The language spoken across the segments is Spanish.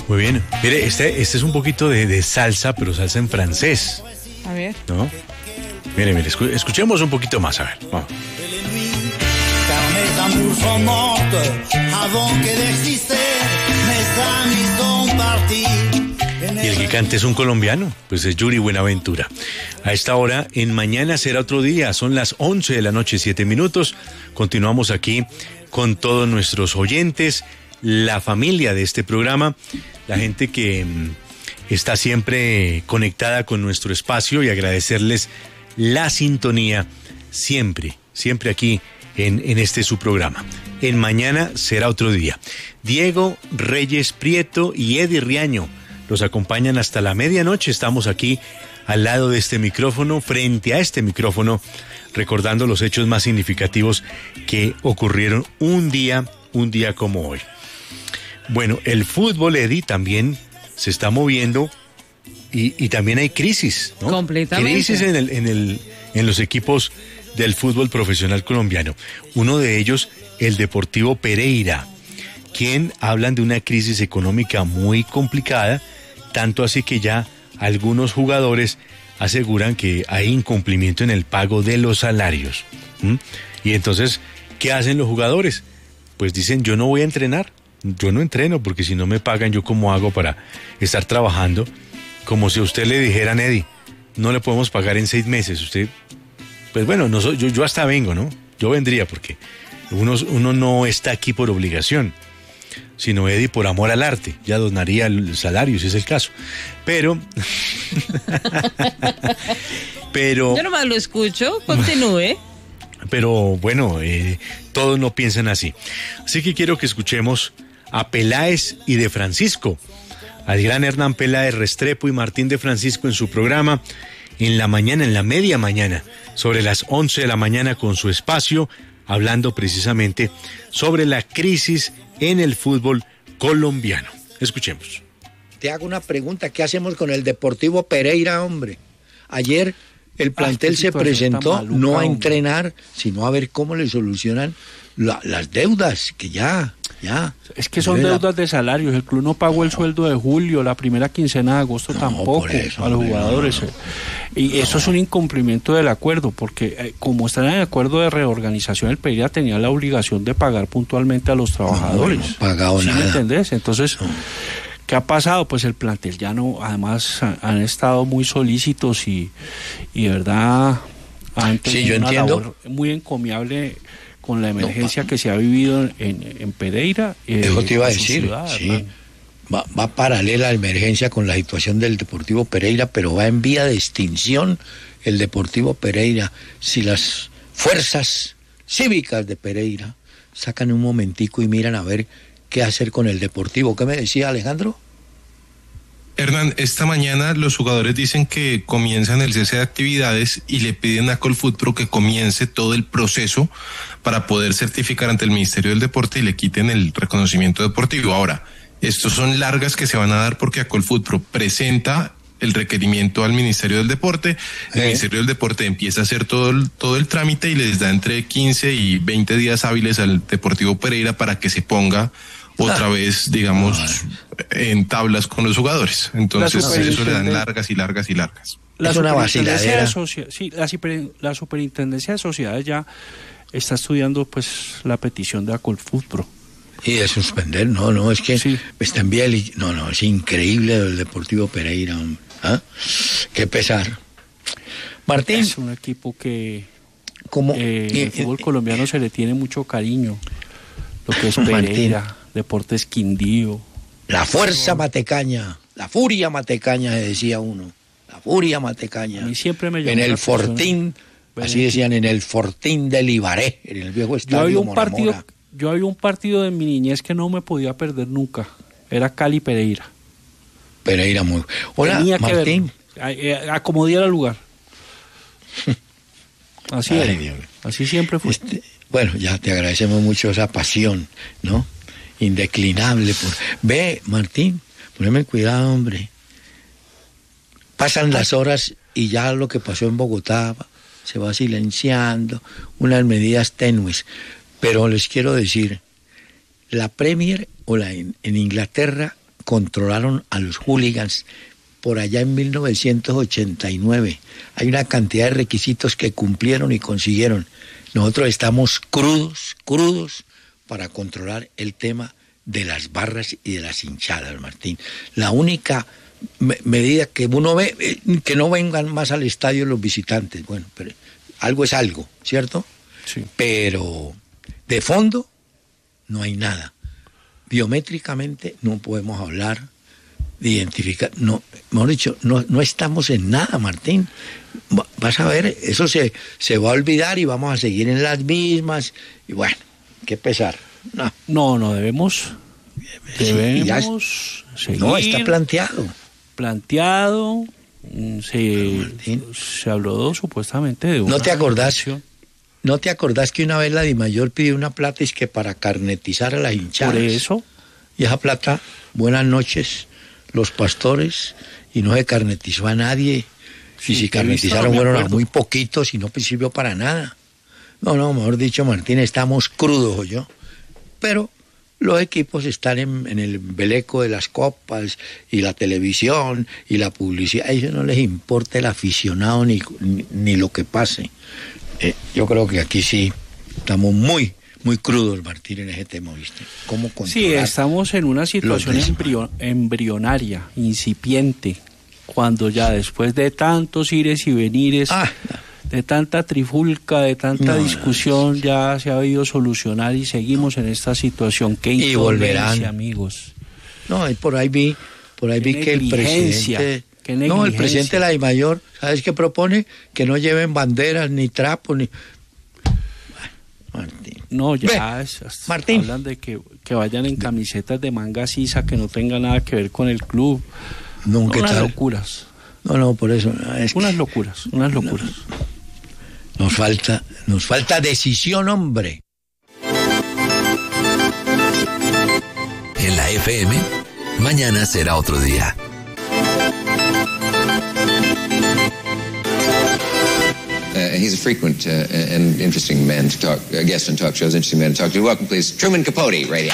Muy bien. Mire, este es un poquito de salsa, pero salsa en francés. A ver. ¿No? Mire, escuchemos un poquito más, a ver. Vamos. Y el que canta es un colombiano, pues es Yuri Buenaventura. A esta hora, en Mañana Será Otro Día, son las 11 de la noche, 7 minutos. Continuamos aquí con todos nuestros oyentes, la familia de este programa, la gente que está siempre conectada con nuestro espacio, y agradecerles la sintonía siempre aquí en este su programa. En Mañana Será Otro Día. Diego Reyes Prieto y Eddie Riaño los acompañan hasta la medianoche. Estamos aquí al lado de este micrófono, frente a este micrófono, recordando los hechos más significativos que ocurrieron un día como hoy. Bueno, el fútbol, Eddie, también se está moviendo y también hay crisis, ¿no? Completamente. Crisis en los equipos del fútbol profesional colombiano. Uno de ellos, el Deportivo Pereira, quien hablan de una crisis económica muy complicada, tanto así que ya algunos jugadores aseguran que hay incumplimiento en el pago de los salarios. Y entonces, ¿qué hacen los jugadores? Pues dicen, yo no voy a entrenar, yo no entreno, porque si no me pagan, ¿yo cómo hago para estar trabajando? Como si a usted le dijeran, Eddie, no le podemos pagar en 6 meses, usted, pues bueno, yo hasta vengo, ¿no? Yo vendría, porque uno no está aquí por obligación, sino, Eddie, por amor al arte. Ya donaría el salario, si es el caso. Pero yo nomás lo escucho, continúe. Pero bueno, todos no piensan así. Así que quiero que escuchemos a Peláez y de Francisco, al gran Hernán Peláez Restrepo y Martín de Francisco, en su programa en la media mañana, sobre las 11 de la mañana, con su espacio, hablando precisamente sobre la crisis en el fútbol colombiano. Escuchemos. Te hago una pregunta, ¿qué hacemos con el Deportivo Pereira, hombre? Ayer el plantel se presentó maluca, no a entrenar, sino a ver cómo le solucionan las deudas, que ya. Es que son deudas de salarios, el club no pagó el sueldo de julio, la primera quincena de agosto tampoco, a los jugadores. Y eso es un incumplimiento del acuerdo, porque como están en el acuerdo de reorganización, el Pereira tenía la obligación de pagar puntualmente a los trabajadores. No pagado ¿Sí nada. me entendés? Entonces, ¿qué ha pasado? Pues el plantel ya no, además han estado muy solícitos y de verdad han tenido una labor muy encomiable con la emergencia que se ha vivido en Pereira. Eso te iba a decir, ciudad, sí. Va paralela a la emergencia con la situación del Deportivo Pereira, pero va en vía de extinción el Deportivo Pereira. Si las fuerzas cívicas de Pereira sacan un momentico y miran a ver qué hacer con el Deportivo. ¿Qué me decía Alejandro? Hernán, esta mañana los jugadores dicen que comienzan el cese de actividades y le piden a Colfutpro que comience todo el proceso para poder certificar ante el Ministerio del Deporte y le quiten el reconocimiento deportivo. Ahora, estos son largas que se van a dar porque a Colfutpro presenta el requerimiento al Ministerio del Deporte, el Ministerio del Deporte empieza a hacer todo el trámite y les da entre 15 y 20 días hábiles al Deportivo Pereira para que se ponga otra vez, digamos, en tablas con los jugadores. Entonces eso le dan largas. La es una vaciladera. La Superintendencia de Sociedades ya está estudiando pues la petición de Colfutpro. Y de suspender, no, es que está en vía, es increíble el Deportivo Pereira, ¿ah? Qué pesar. Martín. Es un equipo que el fútbol colombiano se le tiene mucho cariño. Lo que es Pereira, Martín. Deportes Quindío. La fuerza matecaña, la furia matecaña, decía uno. La furia matecaña. A mí siempre me llamó en el Fortín, así decían, en el Fortín del Ibaré, en el viejo estadio Mora. Yo había un partido de mi niñez que no me podía perder nunca. Era Cali Pereira. Pereira muy. Hola, tenía Martín. Acomodía el lugar. Así era. Así siempre fue. Bueno, ya te agradecemos mucho esa pasión, ¿no? Indeclinable. Ve, Martín, poneme cuidado, hombre. Pasan las horas y ya lo que pasó en Bogotá se va silenciando, unas medidas tenues. Pero les quiero decir, la Premier en Inglaterra controlaron a los hooligans por allá en 1989. Hay una cantidad de requisitos que cumplieron y consiguieron. Nosotros estamos crudos para controlar el tema de las barras y de las hinchadas, Martín. La única medida que uno ve, que no vengan más al estadio los visitantes. Bueno, pero algo es algo, ¿cierto? Sí. Pero de fondo no hay nada. Biométricamente no podemos hablar de identificar, no, mejor dicho, no estamos en nada, Martín. Vas a ver, eso se va a olvidar y vamos a seguir en las mismas. Y bueno, qué pesar. No debemos seguir. No, está planteado. Se habló supuestamente de una... ¿No te acordás que una vez la DIMAYOR pidió una plata y es que para carnetizar a las hinchadas? Por eso. Y esa plata, buenas noches, los pastores, y no se carnetizó a nadie. Sí, y si carnetizaron fueron a muy poquitos y no sirvió para nada. No, mejor dicho, Martín, estamos crudos, yo. Pero los equipos están en el beleco de las copas y la televisión y la publicidad. A ellos no les importa el aficionado ni lo que pase. Yo creo que aquí sí estamos muy crudos, Martín, en ese tema, ¿viste? ¿Cómo controlar? Sí, estamos en una situación embrionaria, incipiente, cuando ya después de tantos ires y venires, de tanta trifulca, de tanta discusión, ya se ha habido solucionar y seguimos en esta situación. Qué y volverán, amigos. No, y por ahí vi que el presidente... No, el presidente de la DIMAYOR, ¿sabes qué propone? Que no lleven banderas, ni trapos, ni... Martín. No, ya Martín. Hablan de que vayan en camisetas de manga sisa, que no tenga nada que ver con el club. Unas locuras. No, por eso. Unas locuras. Nos falta decisión, hombre. En la FM, mañana será otro día. He's a frequent and interesting man to talk, guest on talk shows, interesting man to talk to. Welcome, please, Truman Capote, radio.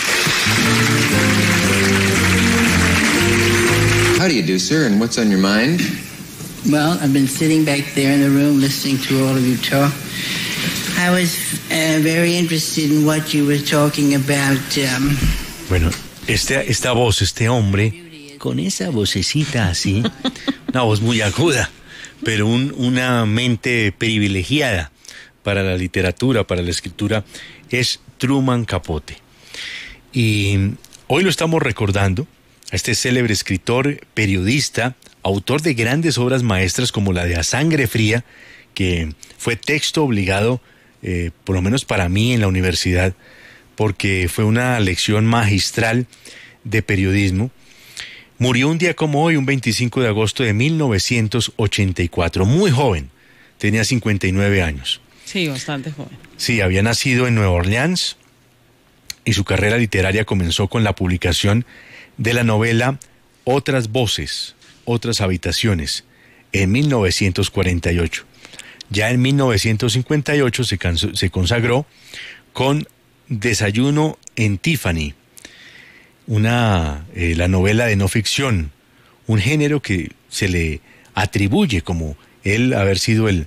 How do you do, sir, and what's on your mind? Well, I've been sitting back there in the room listening to all of you talk. I was very interested in what you were talking about. Bueno, esta voz, este hombre, con esa vocecita así, una voz muy aguda, pero una mente privilegiada para la literatura, para la escritura, es Truman Capote. Y hoy lo estamos recordando a este célebre escritor, periodista, autor de grandes obras maestras como la de A Sangre Fría, que fue texto obligado, por lo menos para mí en la universidad, porque fue una lección magistral de periodismo. Murió un día como hoy, un 25 de agosto de 1984, muy joven, tenía 59 años. Sí, bastante joven. Sí, había nacido en Nueva Orleans y su carrera literaria comenzó con la publicación de la novela Otras Voces, Otras Habitaciones, en 1948. Ya en 1958 se consagró con Desayuno en Tiffany, la novela de no ficción, un género que se le atribuye como él haber sido el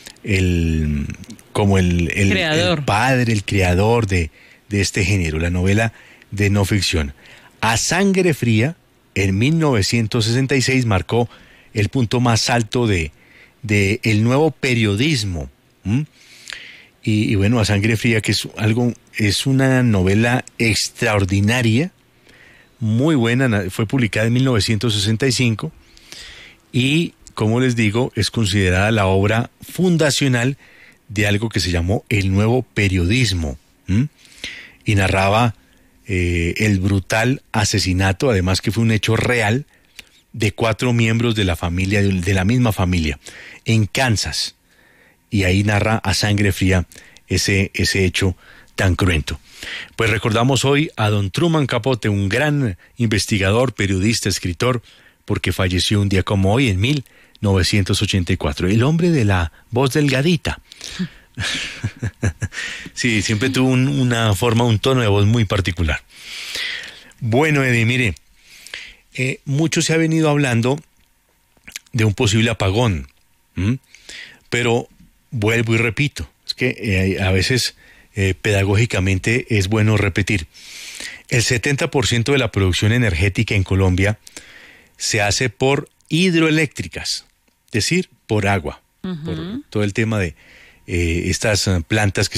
padre, el creador de este género, la novela de no ficción. A Sangre Fría, en 1966, marcó el punto más alto de el nuevo periodismo. Y bueno, A Sangre Fría, que es una novela extraordinaria, muy buena, fue publicada en 1965 y, como les digo, es considerada la obra fundacional de algo que se llamó el nuevo periodismo, y narraba el brutal asesinato, además que fue un hecho real, de 4 miembros de la familia, de la misma familia, en Kansas, y ahí narra A Sangre Fría ese hecho tan cruento. Pues recordamos hoy a don Truman Capote, un gran investigador, periodista, escritor, porque falleció un día como hoy en 1984. El hombre de la voz delgadita. Sí, siempre tuvo una forma, un tono de voz muy particular. Bueno, Eddie, mire, mucho se ha venido hablando de un posible apagón, pero vuelvo y repito, es que a veces pedagógicamente es bueno repetir. El 70% de la producción energética en Colombia se hace por hidroeléctricas, es decir, por agua, por todo el tema de estas plantas que